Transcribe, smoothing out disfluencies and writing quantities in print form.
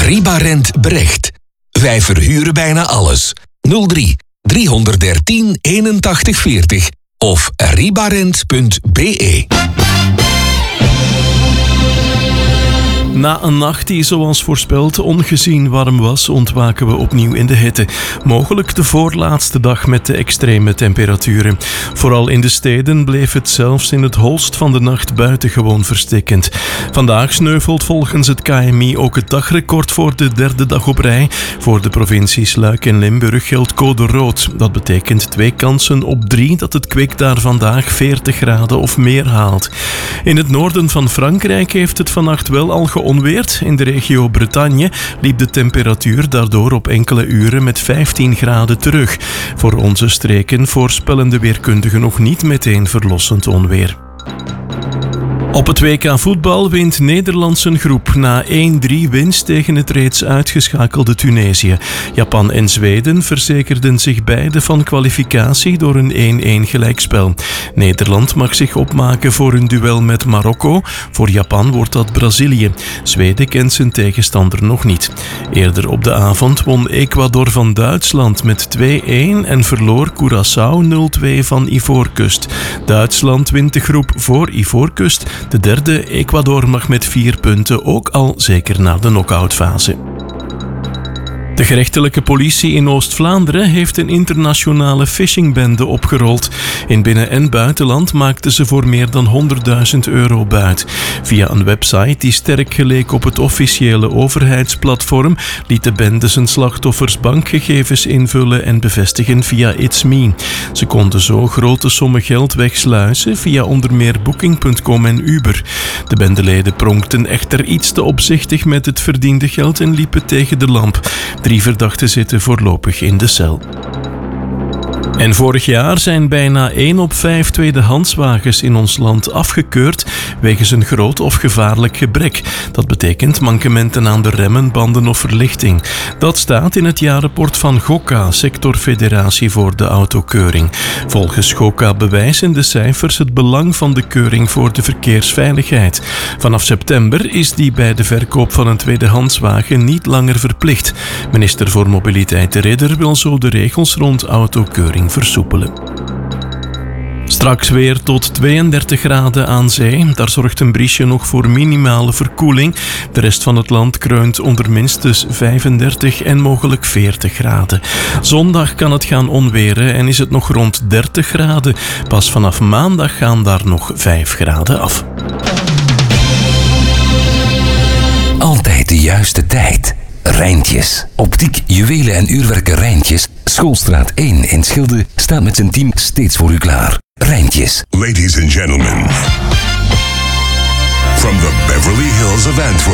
Ribarent Brecht. Wij verhuren bijna alles. 03 313 81 40 of ribarent.be. Na een nacht die zoals voorspeld ongezien warm was, ontwaken we opnieuw in de hitte. Mogelijk de voorlaatste dag met de extreme temperaturen. Vooral in de steden bleef het zelfs in het holst van de nacht buitengewoon verstikkend. Vandaag sneuvelt volgens het KMI ook het dagrecord voor de derde dag op rij. Voor de provincies Luik en Limburg geldt code rood. Dat betekent 2 kansen op 3 dat het kwik daar vandaag 40 graden of meer haalt. In het noorden van Frankrijk heeft het vannacht wel al onweerd. In de regio Bretagne liep de temperatuur daardoor op enkele uren met 15 graden terug. Voor onze streken voorspellen de weerkundigen nog niet meteen verlossend onweer. Op het WK voetbal wint Nederland zijn groep na 1-3 winst tegen het reeds uitgeschakelde Tunesië. Japan en Zweden verzekerden zich beide van kwalificatie door een 1-1 gelijkspel. Nederland mag zich opmaken voor een duel met Marokko. Voor Japan wordt dat Brazilië. Zweden kent zijn tegenstander nog niet. Eerder op de avond won Ecuador van Duitsland met 2-1 en verloor Curaçao 0-2 van Ivoorkust. Duitsland wint de groep voor Ivoorkust. De derde, Ecuador, mag met 4 punten ook al zeker naar de knock-outfase. De gerechtelijke politie in Oost-Vlaanderen heeft een internationale phishingbende opgerold. In binnen- en buitenland maakten ze voor meer dan €100.000 buit. Via een website die sterk geleek op het officiële overheidsplatform liet de bende zijn slachtoffers bankgegevens invullen en bevestigen via It's Me. Ze konden zo grote sommen geld wegsluizen via onder meer Booking.com en Uber. De bendeleden pronkten echter iets te opzichtig met het verdiende geld en liepen tegen de lamp. 3 verdachten zitten voorlopig in de cel. En vorig jaar zijn bijna 1 op 5 tweedehandswagens in ons land afgekeurd wegens een groot of gevaarlijk gebrek. Dat betekent mankementen aan de remmen, banden of verlichting. Dat staat in het jaarrapport van GOKA, Sectorfederatie voor de Autokeuring. Volgens GOKA bewijzen de cijfers het belang van de keuring voor de verkeersveiligheid. Vanaf september is die bij de verkoop van een tweedehandswagen niet langer verplicht. Minister voor Mobiliteit De Ridder wil zo de regels rond autokeuring versoepelen. Straks weer tot 32 graden aan zee. Daar zorgt een briesje nog voor minimale verkoeling. De rest van het land kreunt onder minstens 35 en mogelijk 40 graden. Zondag kan het gaan onweren en is het nog rond 30 graden. Pas vanaf maandag gaan daar nog 5 graden af. Altijd de juiste tijd. Rijntjes. Optiek, juwelen en uurwerken Rijntjes. Schoolstraat 1 in Schilde staat met zijn team steeds voor u klaar. Rijntjes. Ladies and gentlemen, from the Beverly Hills of Antwerp,